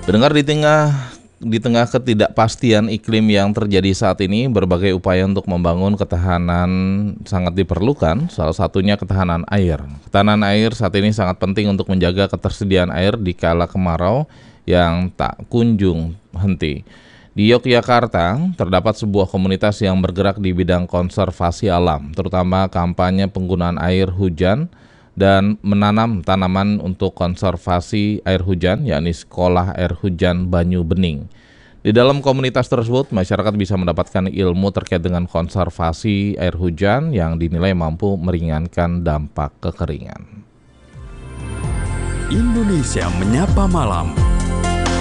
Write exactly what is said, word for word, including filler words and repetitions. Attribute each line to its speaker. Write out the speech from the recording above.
Speaker 1: Pendengar, di tengah di tengah ketidakpastian iklim yang terjadi saat ini, berbagai upaya untuk membangun ketahanan sangat diperlukan. Salah satunya ketahanan air. Ketahanan air saat ini sangat penting untuk menjaga ketersediaan air di kala kemarau yang tak kunjung henti. Di Yogyakarta, terdapat sebuah komunitas yang bergerak di bidang konservasi alam, terutama kampanye penggunaan air hujan dan menanam tanaman untuk konservasi air hujan, yakni Sekolah Air Hujan Banyu Bening. Di dalam komunitas tersebut, masyarakat bisa mendapatkan ilmu terkait dengan konservasi air hujan yang dinilai mampu meringankan dampak kekeringan.
Speaker 2: Indonesia Menyapa Malam.